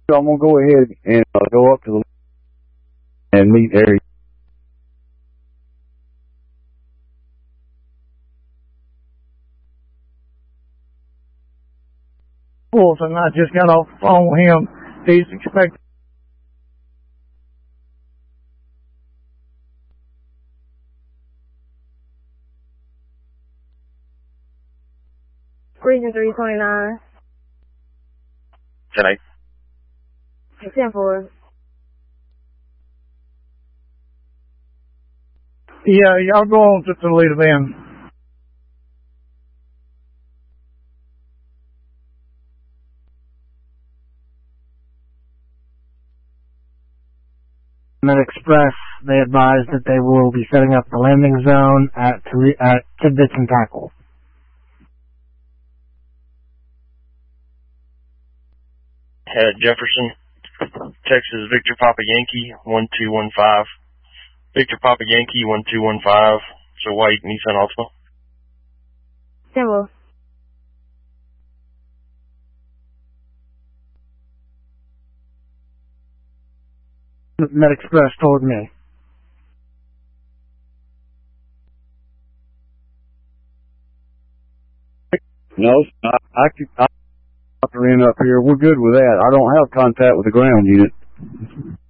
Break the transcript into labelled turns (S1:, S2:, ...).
S1: I'm going to go ahead and go up to the and meet Eric.
S2: And I just got off the phone with him. He's expecting.
S3: Region 329.
S4: 10-8.
S3: 10-4.
S2: Yeah, y'all go on to Toledo then.
S5: Express, they advise that they will be setting up the landing zone at Tidbits and Tackle.
S4: Jefferson, Texas, Victor Papa Yankee, 1215. Victor Papa Yankee, 1215. So white Nissan Altima.
S3: Symbol.
S5: Med Express told me.
S1: No, I can enter in up here. We're good with that. I don't have contact with the ground unit.